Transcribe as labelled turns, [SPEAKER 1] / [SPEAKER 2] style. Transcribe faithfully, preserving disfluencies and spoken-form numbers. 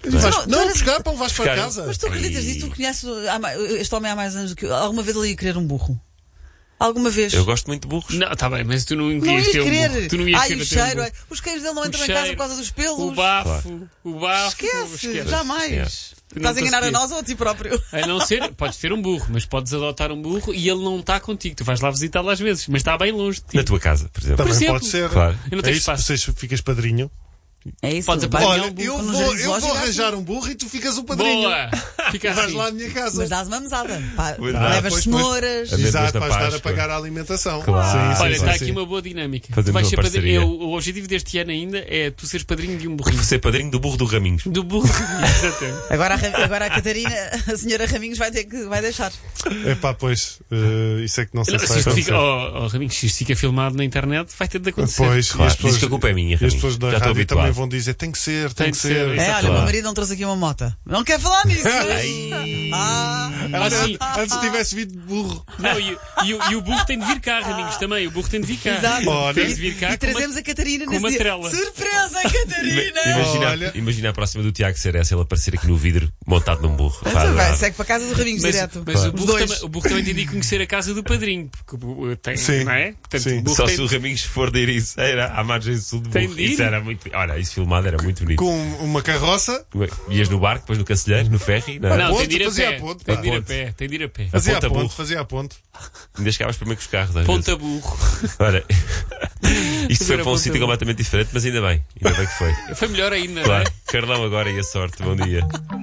[SPEAKER 1] Vais,
[SPEAKER 2] não,
[SPEAKER 1] não,
[SPEAKER 2] tu-
[SPEAKER 1] buscar para levar para casa.
[SPEAKER 2] Mas tu acreditas nisso? Tu conheces há ma- este homem há mais anos do que eu. Alguma vez ele ia querer um burro? Alguma vez?
[SPEAKER 3] Eu gosto muito de burros.
[SPEAKER 4] Não, está bem, mas tu não
[SPEAKER 2] Não
[SPEAKER 4] ias
[SPEAKER 2] ia
[SPEAKER 4] ter um
[SPEAKER 2] querer.
[SPEAKER 4] burro. Tu não ias
[SPEAKER 2] Ai,
[SPEAKER 4] querer
[SPEAKER 2] o
[SPEAKER 4] ter um
[SPEAKER 2] cheiro.
[SPEAKER 4] burro.
[SPEAKER 2] ai, Os queijos dele não
[SPEAKER 4] O
[SPEAKER 2] entram em casa
[SPEAKER 4] cheiro,
[SPEAKER 2] por causa dos pelos.
[SPEAKER 4] O bafo, o bafo.
[SPEAKER 2] Esquece, jamais.
[SPEAKER 3] Esquece.
[SPEAKER 2] Estás a enganar a
[SPEAKER 4] conseguia.
[SPEAKER 2] nós ou a ti próprio?
[SPEAKER 4] A não ser, podes ter um burro, mas podes adotar um burro e ele não está contigo. Tu vais lá visitá-lo às vezes, mas está bem longe de ti.
[SPEAKER 3] Na tua casa, por exemplo.
[SPEAKER 1] Também
[SPEAKER 4] exemplo.
[SPEAKER 1] pode ser.
[SPEAKER 3] Claro.
[SPEAKER 4] Eu não
[SPEAKER 1] É
[SPEAKER 4] tenho
[SPEAKER 1] isso,
[SPEAKER 4] espaço.
[SPEAKER 1] vocês ficas padrinho.
[SPEAKER 2] É isso.
[SPEAKER 4] Podes
[SPEAKER 2] vai-
[SPEAKER 4] apanhar
[SPEAKER 1] Olha,
[SPEAKER 4] um burro
[SPEAKER 1] eu
[SPEAKER 2] no
[SPEAKER 1] vou,
[SPEAKER 2] jardim
[SPEAKER 1] eu vou
[SPEAKER 2] zoológico,
[SPEAKER 1] arranjar um burro e tu ficas o padrinho.
[SPEAKER 4] Boa! Fica
[SPEAKER 1] Vais
[SPEAKER 4] assim.
[SPEAKER 1] lá à minha casa.
[SPEAKER 2] Mas dás uma mesada. Pá,
[SPEAKER 3] Pois
[SPEAKER 1] dá.
[SPEAKER 2] levas
[SPEAKER 1] Pois, pois.
[SPEAKER 2] cenouras.
[SPEAKER 3] Amêndoas
[SPEAKER 1] Exato,
[SPEAKER 3] na
[SPEAKER 1] para ajudar a
[SPEAKER 3] Páscoa.
[SPEAKER 1] pagar a alimentação.
[SPEAKER 3] Claro.
[SPEAKER 1] Sim,
[SPEAKER 4] Olha,
[SPEAKER 1] sim,
[SPEAKER 4] está
[SPEAKER 1] sim,
[SPEAKER 4] aqui
[SPEAKER 1] sim.
[SPEAKER 4] uma boa dinâmica.
[SPEAKER 3] Fazemos
[SPEAKER 4] Tu vais
[SPEAKER 3] uma
[SPEAKER 4] ser padrinho.
[SPEAKER 3] parceria.
[SPEAKER 4] Eu- o objetivo deste ano ainda é tu seres padrinho de um burrinho.
[SPEAKER 3] Vou ser padrinho do burro do Raminhos.
[SPEAKER 4] Do burro. Exatamente.
[SPEAKER 2] Agora, a Ra- agora a Catarina, a senhora Raminhos, vai ter que vai deixar.
[SPEAKER 1] Epá, pois, eh, isso é que não sei
[SPEAKER 4] Não,
[SPEAKER 1] se
[SPEAKER 4] se
[SPEAKER 1] vai
[SPEAKER 4] isto fica,
[SPEAKER 1] acontecer.
[SPEAKER 4] oh, oh, Raminhos, se isto fica filmado na internet, vai ter de acontecer.
[SPEAKER 1] Pois,
[SPEAKER 3] Claro,
[SPEAKER 1] e as pessoas,
[SPEAKER 3] diz que a culpa é minha,
[SPEAKER 1] e as
[SPEAKER 3] Raminhos.
[SPEAKER 1] pessoas da
[SPEAKER 3] Já estou
[SPEAKER 1] rádio
[SPEAKER 3] habituado.
[SPEAKER 1] também vão dizer tem que ser, tem,
[SPEAKER 4] Tem
[SPEAKER 1] que
[SPEAKER 4] de
[SPEAKER 1] ser.
[SPEAKER 4] ser,
[SPEAKER 2] É, olha,
[SPEAKER 4] Claro.
[SPEAKER 2] o meu marido não trouxe aqui uma moto. Não quer falar nisso.
[SPEAKER 3] Ai.
[SPEAKER 2] Ah,
[SPEAKER 1] Antes,
[SPEAKER 4] Ah, sim.
[SPEAKER 1] antes tivesse vindo burro.
[SPEAKER 4] Não, e, e o- e o burro tem de vir cá, Raminhos, também. O burro tem de vir cá.
[SPEAKER 2] Exato.
[SPEAKER 1] Olha.
[SPEAKER 4] Tem de vir cá
[SPEAKER 2] e trazemos a Catarina
[SPEAKER 4] com
[SPEAKER 2] nesse
[SPEAKER 4] uma
[SPEAKER 2] dia.
[SPEAKER 4] trela.
[SPEAKER 2] Surpresa, Catarina!
[SPEAKER 3] Imagina,
[SPEAKER 1] Olha.
[SPEAKER 3] imagina a próxima do Tiago ser essa, ele aparecer aqui no vidro, montado num burro.
[SPEAKER 2] Mas
[SPEAKER 3] Vai
[SPEAKER 2] vai,
[SPEAKER 3] adorar.
[SPEAKER 2] segue para casa dos Raminhos
[SPEAKER 4] Mas,
[SPEAKER 2] direto.
[SPEAKER 4] mas o,
[SPEAKER 2] Os
[SPEAKER 4] burro
[SPEAKER 2] dois.
[SPEAKER 4] também, o burro também tem de ir conhecer a casa do padrinho. Porque o burro tem,
[SPEAKER 1] Sim.
[SPEAKER 4] não é? Portanto,
[SPEAKER 1] Sim.
[SPEAKER 4] o burro
[SPEAKER 3] Só
[SPEAKER 4] tem,
[SPEAKER 3] se o Raminhos for da Ericeira à margem sul do
[SPEAKER 4] Tem
[SPEAKER 3] burro.
[SPEAKER 4] de ir.
[SPEAKER 3] Isso era muito. Olha, isso filmado era muito bonito.
[SPEAKER 1] Com uma carroça,
[SPEAKER 3] Ias no barco, depois no Cacilheiro, no ferry, não é?
[SPEAKER 4] Não,
[SPEAKER 1] ponte,
[SPEAKER 4] tem de ir a
[SPEAKER 1] fazia
[SPEAKER 4] pé.
[SPEAKER 1] a ponte,
[SPEAKER 4] Tem
[SPEAKER 1] pá.
[SPEAKER 4] de ir a
[SPEAKER 3] Ponte.
[SPEAKER 4] pé. Tem de ir a pé.
[SPEAKER 1] fazia a
[SPEAKER 3] ponta
[SPEAKER 1] ponte,
[SPEAKER 3] burro.
[SPEAKER 1] fazia a ponte.
[SPEAKER 3] Ainda chegavas primeiro com os carros. Às
[SPEAKER 4] Ponta burro.
[SPEAKER 3] vezes. Olha, isto foi
[SPEAKER 4] Fazer a
[SPEAKER 3] para um
[SPEAKER 4] ponta
[SPEAKER 3] sítio
[SPEAKER 4] burro.
[SPEAKER 3] completamente diferente, mas ainda bem. Ainda bem que foi.
[SPEAKER 4] Foi melhor ainda, não é?
[SPEAKER 3] Claro. Carlão agora e a sorte. Bom dia.